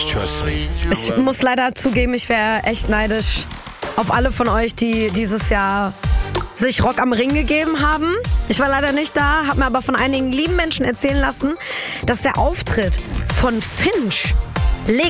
trust me. Ich muss leider zugeben, ich wäre echt neidisch auf alle von euch, die dieses Jahr sich Rock am Ring gegeben haben. Ich war leider nicht da, habe mir aber von einigen lieben Menschen erzählen lassen, dass der Auftritt von Finch legendär